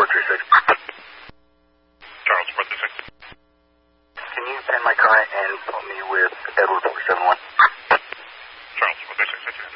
436. Charles, 436. Can you send my car and put me with Edward